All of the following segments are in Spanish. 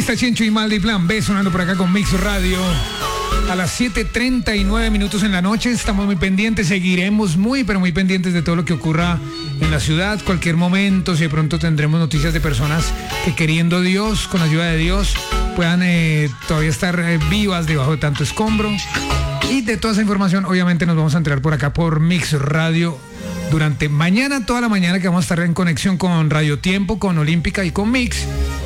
está Chencho y Maldi, Plan B, sonando por acá con Mix Radio. A las 7:39 minutos en la noche, estamos muy pendientes, seguiremos muy, pero muy pendientes de todo lo que ocurra en la ciudad, cualquier momento, si de pronto tendremos noticias de personas que queriendo Dios, con ayuda de Dios, puedan todavía estar vivas debajo de tanto escombro. Y de toda esa información, obviamente, nos vamos a enterar por acá por Mix Radio durante mañana, toda la mañana, que vamos a estar en conexión con Radio Tiempo, con Olímpica y con Mix.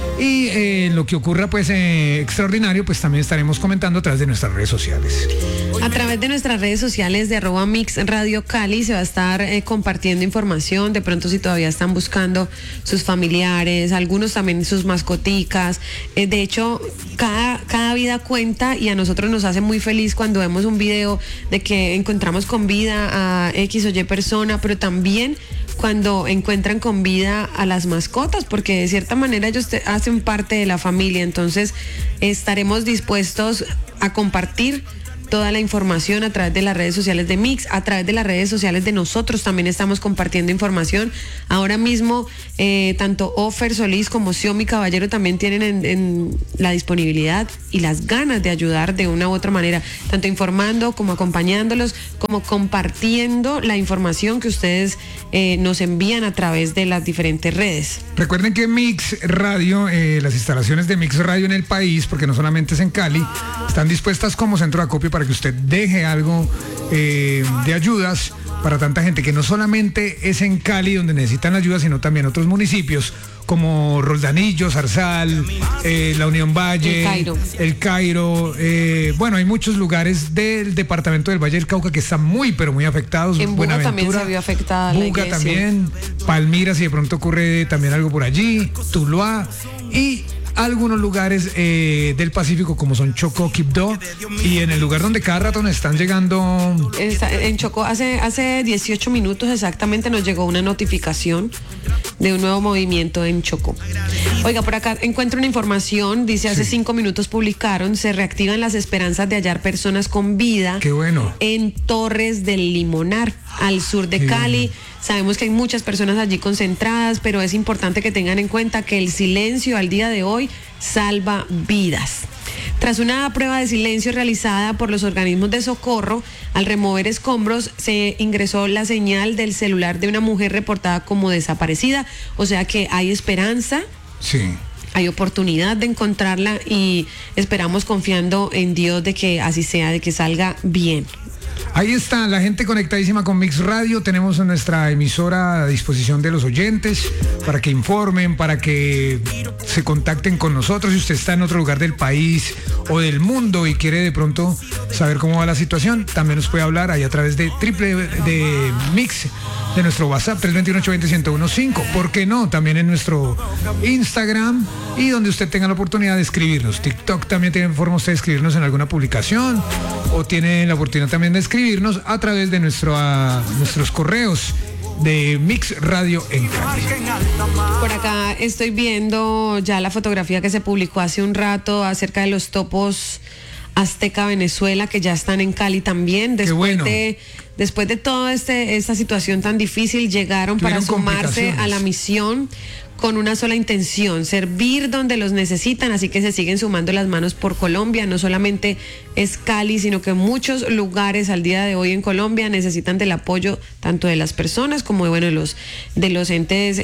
Y lo que ocurra pues extraordinario, pues también estaremos comentando a través de nuestras redes sociales. A través de nuestras redes sociales de @Mix Radio Cali se va a estar compartiendo información. De pronto, si todavía están buscando sus familiares, algunos también sus mascoticas. De hecho, cada vida cuenta, y a nosotros nos hace muy feliz cuando vemos un video de que encontramos con vida a X o Y persona, pero también cuando encuentran con vida a las mascotas, porque de cierta manera ellos hacen parte de la familia. Entonces estaremos dispuestos a compartir toda la información a través de las redes sociales de Mix, a través de las redes sociales de nosotros también estamos compartiendo información. Ahora mismo, tanto Ofer Solís como Xiomi Caballero también tienen en la disponibilidad y las ganas de ayudar de una u otra manera, tanto informando como acompañándolos, como compartiendo la información que ustedes nos envían a través de las diferentes redes. Recuerden que Mix Radio, las instalaciones de Mix Radio en el país, porque no solamente es en Cali, están dispuestas como centro de acopio para que usted deje algo de ayudas para tanta gente, que no solamente es en Cali donde necesitan ayuda, sino también otros municipios como Roldanillo, Zarzal, la Unión Valle, El Cairo. Bueno, hay muchos lugares del departamento del Valle del Cauca que están muy, pero muy afectados. En Buga también se vio afectada. Buga también, Palmira, si de pronto ocurre también algo por allí, Tuluá y algunos lugares del Pacífico como son Chocó, Quibdó, y en el lugar donde cada rato nos están llegando. En Chocó hace 18 minutos exactamente nos llegó una notificación de un nuevo movimiento en Chocó. Oiga, por acá encuentro una información, dice hace 5 minutos publicaron, se reactivan las esperanzas de hallar personas con vida. Qué bueno. En Torres del Limonar, al sur de Cali. Sabemos que hay muchas personas allí concentradas, pero es importante que tengan en cuenta que el silencio al día de hoy salva vidas. Tras una prueba de silencio realizada por los organismos de socorro, al remover escombros se ingresó la señal del celular de una mujer reportada como desaparecida, o sea que hay esperanza. Sí. Hay oportunidad de encontrarla y esperamos, confiando en Dios, de que así sea, de que salga bien. Ahí está la gente conectadísima con Mix Radio. Tenemos nuestra emisora a disposición de los oyentes para que informen, para que se contacten con nosotros. Si usted está en otro lugar del país o del mundo y quiere de pronto saber cómo va la situación, también nos puede hablar ahí a través de Mix, de nuestro WhatsApp 321-820-1015. ¿Por qué no? También en nuestro Instagram y donde usted tenga la oportunidad de escribirnos. TikTok también tiene forma usted de escribirnos en alguna publicación, o tiene la oportunidad también de escribirnos a través de nuestros correos de Mix Radio en Cali. Por acá estoy viendo ya la fotografía que se publicó hace un rato acerca de los topos Azteca Venezuela, que ya están en Cali también. Después de toda esta situación tan difícil, llegaron para sumarse a la misión con una sola intención: servir donde los necesitan. Así que se siguen sumando las manos por Colombia. No solamente es Cali, sino que muchos lugares al día de hoy en Colombia necesitan del apoyo tanto de las personas como de los entes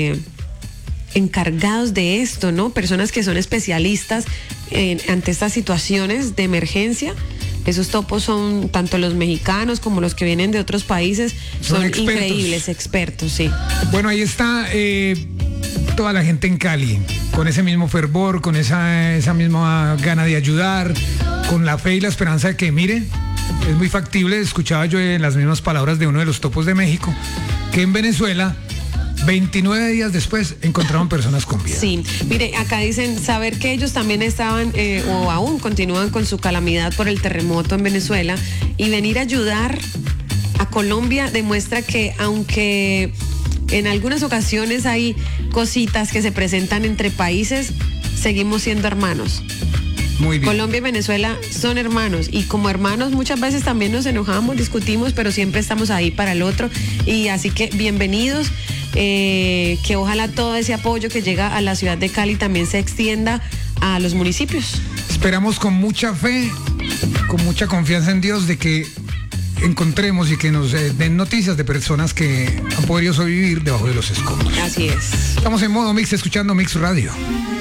encargados de esto, ¿no? Personas que son especialistas ante estas situaciones de emergencia. Esos topos son tanto los mexicanos como los que vienen de otros países, son increíbles, expertos, sí. Bueno, ahí está toda la gente en Cali, con ese mismo fervor, con esa misma gana de ayudar, con la fe y la esperanza de que, mire, es muy factible. Escuchaba yo en las mismas palabras de uno de los topos de México, que en Venezuela 29 días después encontraron personas con vida. Sí, mire, acá dicen saber que ellos también estaban o aún continúan con su calamidad por el terremoto en Venezuela, y venir a ayudar a Colombia demuestra que, aunque en algunas ocasiones hay cositas que se presentan entre países, seguimos siendo hermanos. Muy bien. Colombia y Venezuela son hermanos, y como hermanos muchas veces también nos enojamos, discutimos, pero siempre estamos ahí para el otro. Y así que bienvenidos. Que ojalá todo ese apoyo que llega a la ciudad de Cali también se extienda a los municipios. Esperamos con mucha fe, con mucha confianza en Dios de que encontremos y que nos den noticias de personas que han podido sobrevivir debajo de los escombros. Así es. Estamos en modo Mix, escuchando Mix Radio.